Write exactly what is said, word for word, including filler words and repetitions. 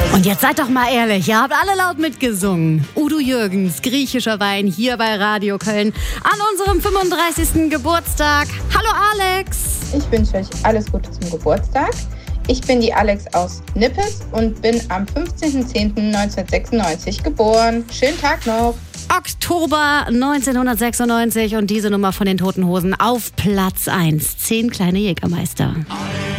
Und jetzt seid doch mal ehrlich, ihr habt alle laut mitgesungen. Udo Jürgens, griechischer Wein, hier bei Radio Köln an unserem fünfunddreißigsten Geburtstag. Hallo Alex! Ich wünsche euch alles Gute zum Geburtstag. Ich bin die Alex aus Nippes und bin am fünfzehnten zehnten neunzehnhundertsechsundneunzig geboren. Schönen Tag noch! Oktober neunzehnhundertsechsundneunzig und diese Nummer von den Toten Hosen auf Platz eins. Zehn kleine Jägermeister.